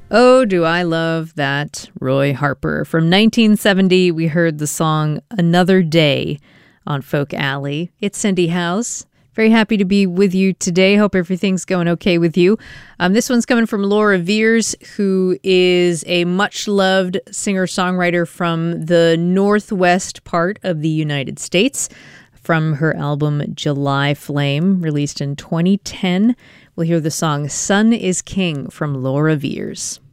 Oh, do I love that Roy Harper. From 1970, we heard the song Another Day on Folk Alley. It's Cindy House. Very happy to be with you today. Hope everything's going okay with you. This one's coming from Laura Veirs, who is a much-loved singer-songwriter from the northwest part of the United States. From her album July Flame, released in 2010, we'll hear the song Sun is King from Laura Veirs.